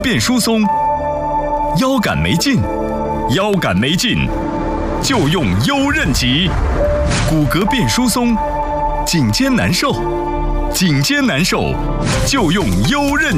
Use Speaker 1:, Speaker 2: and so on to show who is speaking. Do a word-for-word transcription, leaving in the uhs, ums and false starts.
Speaker 1: 变疏松，腰杆没劲，腰杆没劲，就用优韧极。骨骼变疏松，颈肩难受，颈肩难受，就用优韧